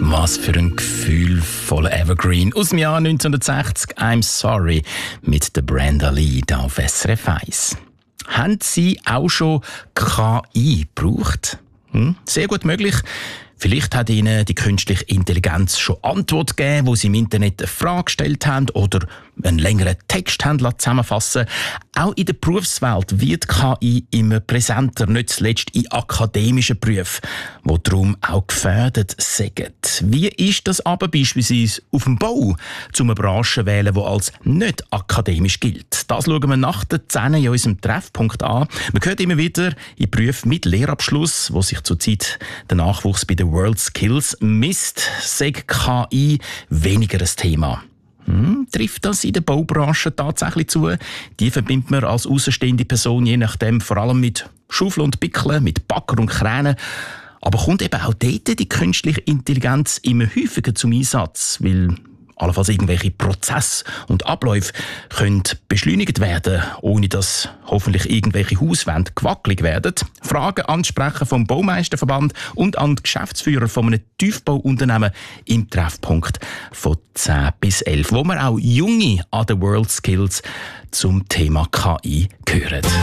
Was für ein gefühlvoller Evergreen aus dem Jahr 1960, I'm Sorry, mit der Brenda Lee da auf SRF 1. Haben Sie auch schon KI gebraucht? Sehr gut möglich. Vielleicht hat Ihnen die künstliche Intelligenz schon Antwort gegeben, wo Sie im Internet eine Frage gestellt haben oder einen längeren Text haben zusammenfassen. Auch in der Berufswelt wird KI immer präsenter, nicht zuletzt in akademischen Berufen, die darum auch gefördert sind. Wie ist das aber beispielsweise auf dem Bau, um eine Branche wählen, die als nicht akademisch gilt? Das schauen wir nach der 10 in unserem Treffpunkt an. Man hört immer wieder in Berufen mit Lehrabschluss, wo sich zurzeit der Nachwuchs bei den World Skills misst, sei KI weniger ein Thema. Trifft das in der Baubranche tatsächlich zu? Die verbindet man als außenstehende Person je nachdem vor allem mit Schaufeln und Pickeln, mit Bagger und Kränen. Aber kommt eben auch dort die künstliche Intelligenz immer häufiger zum Einsatz, weil allenfalls irgendwelche Prozesse und Abläufe können beschleunigt werden, ohne dass hoffentlich irgendwelche Hauswände gewackelig werden. Fragen ansprechen vom Baumeisterverband und an die Geschäftsführer von einem Tiefbauunternehmen im Treffpunkt von 10 bis 11, wo wir auch Junge an den World Skills zum Thema KI hören.